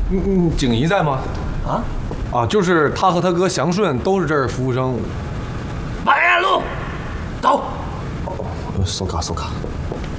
景怡在吗？ 啊？ 啊，就是他和他哥祥顺都是这儿服务生。 白安路，走。 搜卡。